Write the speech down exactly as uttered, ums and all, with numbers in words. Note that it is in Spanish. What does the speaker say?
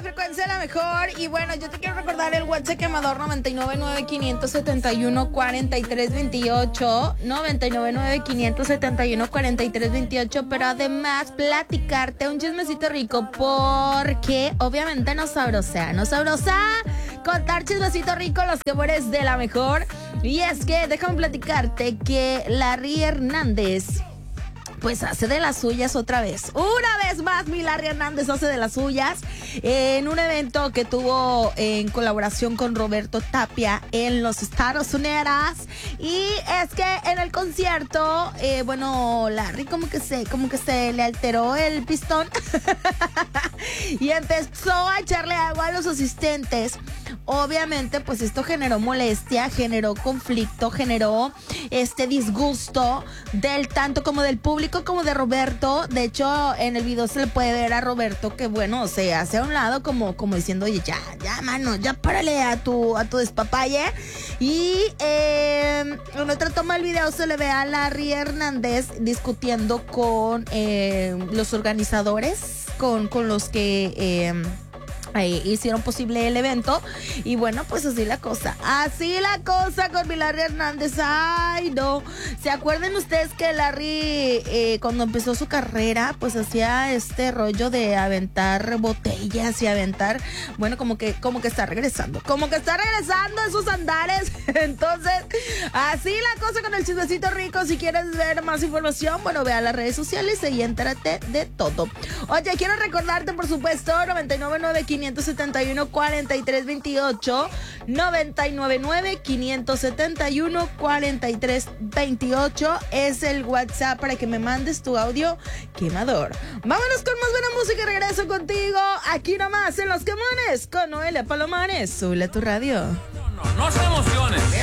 frecuencia la mejor. Y bueno, yo te quiero recordar el WhatsApp quemador noventa y nueve nueve quinientos setenta y uno cuarenta y tres veintiocho, noventa y nueve nueve quinientos setenta y uno cuarenta y tres veintiocho, pero además platicarte un chismecito rico porque obviamente nos sabrosea, nos sabrosa contar chismecito rico los que mueres de la mejor. Y es que déjame platicarte que Larry Hernández pues hace de las suyas otra vez. Una vez más, mi Larry Hernández hace de las suyas en un evento que tuvo en colaboración con Roberto Tapia en los Estados Unidos. Y es que en el concierto, eh, bueno, Larry como que se, como que se le alteró el pistón y empezó a echarle agua a los asistentes. Obviamente, pues esto generó molestia, generó conflicto, generó este disgusto del tanto como del público como de Roberto. De hecho, en el video se le puede ver a Roberto que, bueno, se hace a un lado como, como diciendo, oye, ya, ya, mano, ya párale a tu, a tu despapalle. Y eh, en otra toma del video se le ve a Larry Hernández discutiendo con eh, los organizadores, con, con los que... Eh, Eh, hicieron posible el evento. Y bueno, pues así la cosa. Así la cosa con mi Larry Hernández. Ay, no. ¿Se acuerdan ustedes que Larry eh, cuando empezó su carrera pues hacía este rollo de aventar botellas y aventar, bueno, como que, como que está regresando. Como que está regresando esos andares. Entonces, así la cosa con el chismecito rico. Si quieres ver más información, bueno, ve a las redes sociales y entérate de todo. Oye, quiero recordarte, por supuesto, noventa y nueve nueve quinientos setenta y uno cuarenta y tres veintiocho, noventa y nueve nueve quinientos setenta y uno cuarenta y tres veintiocho es el WhatsApp para que me mandes tu audio quemador. Vámonos con más buena música y regreso contigo aquí nomás en Los Quemones con Noelia Palomares. Sube a tu radio. No, no, no se emocionen.